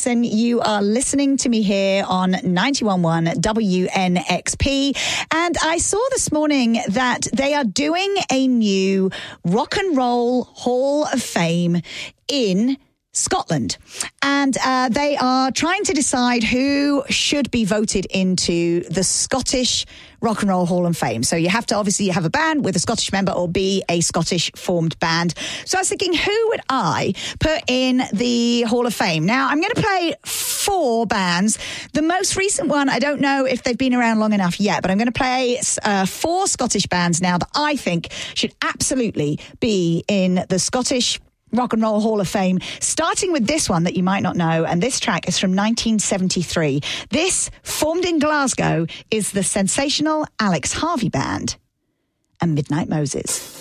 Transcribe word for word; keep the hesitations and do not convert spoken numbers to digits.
Jackson. You are listening to me here on ninety-one point one W N X P. And I saw this morning that they are doing a new Rock and Roll Hall of Fame in Scotland. And uh, they are trying to decide who should be voted into the Scottish Rock and Roll Hall of Fame. So you have to obviously have a band with a Scottish member or be a Scottish formed band. So I was thinking, who would I put in the Hall of Fame? Now, I'm going to play four bands. The most recent one, I don't know if they've been around long enough yet, but I'm going to play uh, four Scottish bands now that I think should absolutely be in the Scottish Rock and Roll Hall of Fame, starting with this one that you might not know, and this track is from nineteen seventy-three. This, formed in Glasgow, is the sensational Alex Harvey Band and Midnight Moses.